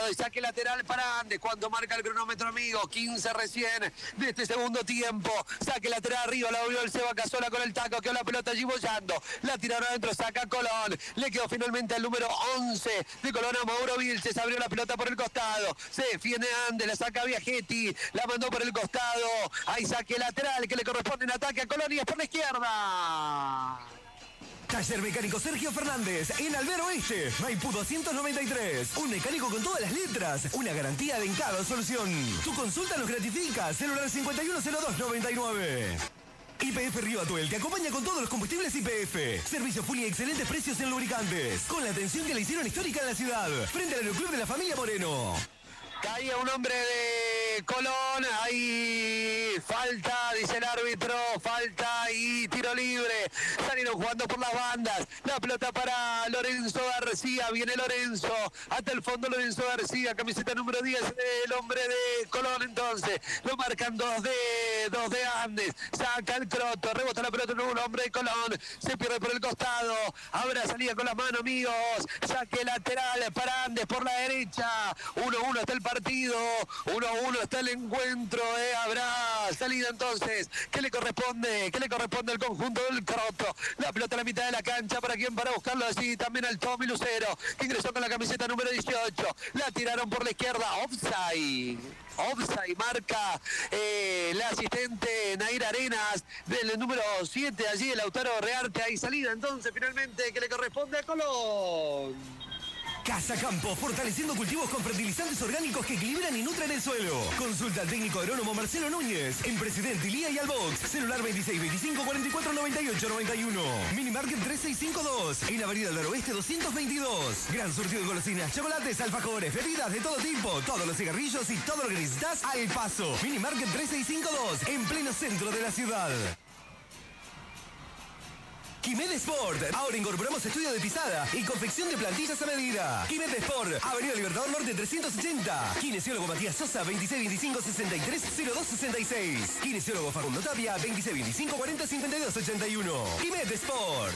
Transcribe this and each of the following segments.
costado y saque lateral para Andes. Cuando marca el cronómetro, amigo, 15 recién de este segundo tiempo. Saque lateral arriba, la volvió el Seba Casola con el taco, quedó la pelota allí bollando. La tiraron adentro, saca Colón. Le quedó finalmente al número 11 de Colón a Mauro Vilches. Abrió la pelota por el costado. Se defiende Andes, la saca Viajetti. La mandó por el costado. Hay saque lateral que le corresponde en ataque a Colón y es por la izquierda. Taller Mecánico Sergio Fernández, en Albero Oeste, Maipú 293. Un mecánico con todas las letras, una garantía de en cada solución. Tu consulta nos gratifica, celular 510299. YPF Río Atuel te acompaña con todos los combustibles YPF. Servicio full y excelentes precios en lubricantes. Con la atención que le hicieron histórica en la ciudad. Frente al Aeroclub de la familia Moreno. Caía un hombre de Colón, hay falta, dice el árbitro, falta y tiro libre. Salieron jugando por las bandas. La pelota para Lorenzo García, viene Lorenzo, hasta el fondo Lorenzo García, camiseta número 10, el hombre de Colón entonces. Lo marcan dos de Andes, saca el Croto, rebota la pelota en un hombre de Colón, se pierde por el costado, ahora salida con las manos, amigos, saque lateral para Andes por la derecha, 1-1 está el partido, 1-1 está el encuentro, habrá salida entonces, ¿qué le corresponde al conjunto del Croto? La pelota a la mitad de la cancha, ¿para quién? Para buscarlo así, también al Tommy Lucero, que ingresó con la camiseta número 18, la tiraron por la izquierda, offside, marca el asistente Nair Arenas, del número 7, allí el Lautaro Rearte, hay salida entonces finalmente, que le corresponde a Colón. Casa Campo, fortaleciendo cultivos con fertilizantes orgánicos que equilibran y nutren el suelo. Consulta al técnico agrónomo Marcelo Núñez, en Presidente Ilía y Albox, celular 26 25 44 98 91. Minimarket 3652, en Avenida del Oeste 222. Gran surtido de golosinas, chocolates, alfajores, bebidas de todo tipo, todos los cigarrillos y todo lo que necesitas al paso. Minimarket 3652, en pleno centro de la ciudad. Quimet Sport. Ahora incorporamos estudio de pisada y confección de plantillas a medida. Quimet Sport. Avenida Libertador Norte 380. Kinesiólogo Matías Sosa 2625 630266. Kinesiólogo Facundo Tapia 2625 40 52 81. Quimet Sport.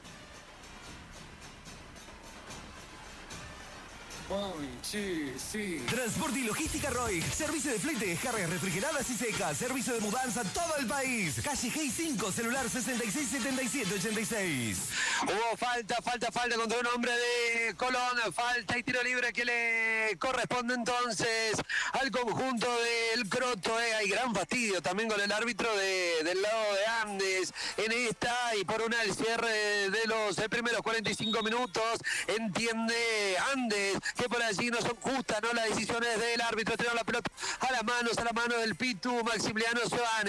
Sí. Transporte y logística Roy. Servicio de flete, cargas refrigeradas y secas. Servicio de mudanza todo el país. Calle G 5, celular 66 77 86. Hubo falta contra un hombre de Colón. Falta y tiro libre que le corresponde entonces al conjunto del Croto. Hay gran fastidio también con el árbitro del lado de Andes en esta, y por una el cierre de los primeros 45 minutos. Entiende Andes que por allí no son justas, ¿no?, las decisiones del árbitro. Tiran la pelota a las manos del Pitu Maximiliano Giovanni.